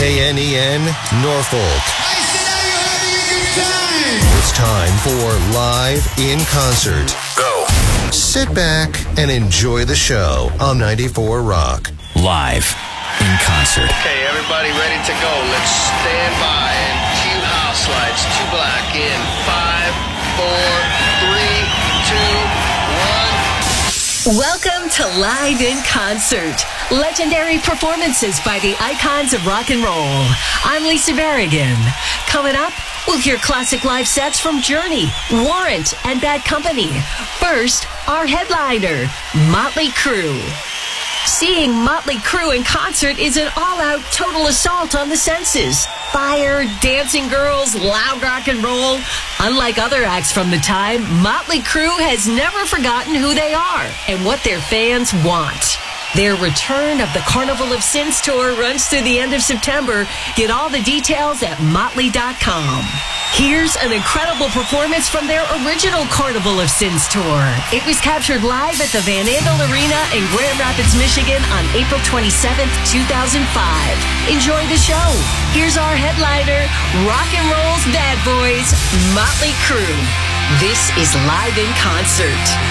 KNEN, Norfolk. I said, are you having a good time? It's time for Live in Concert. Go. Sit back and enjoy the show on 94 Rock. Live in concert. Okay, everybody ready to go. Let's stand by and cue house lights. 2 black in 5, 4, 3, 2, 1. Welcome to Live in Concert. Legendary performances by the icons of rock and roll. I'm Lisa Berrigan. Coming up, we'll hear classic live sets from Journey, Warrant, and Bad Company. First, our headliner, Motley Crue. Seeing Motley Crue in concert is an all-out total assault on the senses. Fire, dancing girls, loud rock and roll. Unlike other acts from the time, Motley Crue has never forgotten who they are and what their fans want. Their return of the Carnival of Sins tour runs through the end of September. Get all the details at motley.com. Here's an incredible performance from their original Carnival of Sins tour. It was captured live at the Van Andel Arena in Grand Rapids, Michigan on April 27th, 2005. Enjoy the show. Here's our headliner, rock and roll's bad boys, Motley Crue. This is Live in Concert.